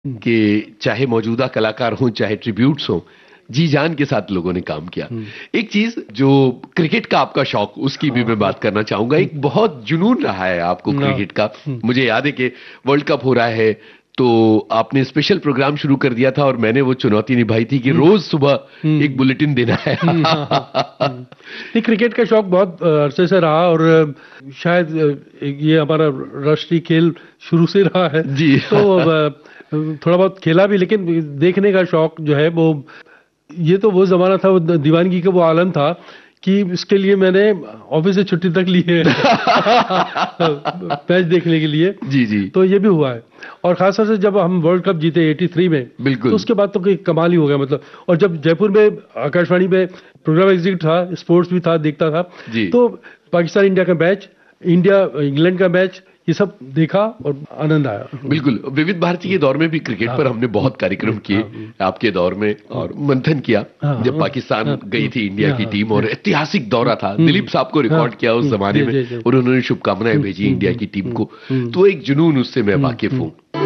कि चाहे मौजूदा कलाकार हों चाहे ट्रिब्यूट्स हों, जी जान के साथ लोगों ने काम किया। एक चीज जो क्रिकेट का आपका शौक, उसकी भी मैं बात करना चाहूंगा। एक बहुत जुनून रहा है आपको क्रिकेट का। मुझे याद है कि वर्ल्ड कप हो रहा है तो आपने स्पेशल प्रोग्राम शुरू कर दिया था और मैंने वो चुनौती निभाई थी कि रोज सुबह एक बुलेटिन देना है। नहीं, क्रिकेट का शौक बहुत अरसे से रहा और शायद ये हमारा राष्ट्रीय खेल शुरू से रहा है जी। तो थोड़ा बहुत खेला भी, लेकिन देखने का शौक जो है वो, ये तो वो जमाना था, वो दीवानगी का वो आलम था कि इसके लिए मैंने ऑफिस से छुट्टी तक ली है मैच देखने के लिए। जी जी। तो ये भी हुआ है। और खासतौर से जब हम वर्ल्ड कप जीते 83 में, बिल्कुल, तो उसके बाद तो कोई कमाल ही हो गया मतलब। और जब जयपुर में आकाशवाणी में प्रोग्राम एग्जीक्यूटिव था, स्पोर्ट्स भी था, देखता था, तो पाकिस्तान इंडिया का मैच, इंडिया इंग्लैंड का मैच, ये सब देखा और आनंद आया। बिल्कुल, विविध भारती के दौर में भी क्रिकेट पर हमने बहुत कार्यक्रम किए आपके दौर में, और मंथन किया जब पाकिस्तान गई थी इंडिया की टीम, और ऐतिहासिक दौरा था। दिलीप साहब को रिकॉर्ड किया उस जमाने में और उन्होंने शुभकामनाएं भेजी इंडिया की टीम को, तो एक जुनून उससे मैं वाकिफ हूँ।